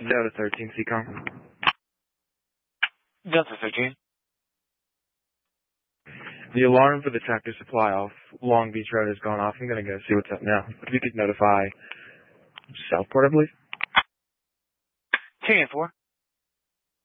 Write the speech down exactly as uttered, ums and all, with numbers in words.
Delta thirteen, C COM. Delta thirteen. The alarm for the Tractor Supply off Long Beach Road has gone off. I'm going to go see what's up now. If you could notify Southport, I believe. Two and four.